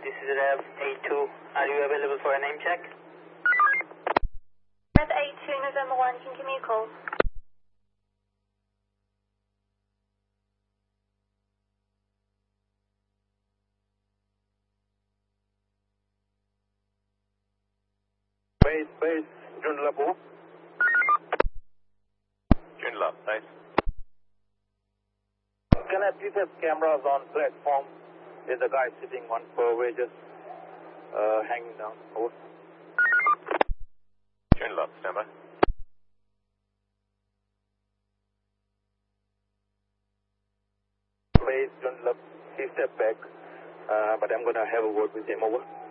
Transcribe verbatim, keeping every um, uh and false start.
This is Rev A two. Are you available for a name check? Rev A two, November one, can you give me a call? Base, base, Joondalup who? Joondalup, base. Can I please have cameras on platform? There's a guy sitting on per way just uh, hanging down. Over. Joondalup, stand by. Base, Joondalup, he stepped back, uh, but I'm going to have a word with him. Over.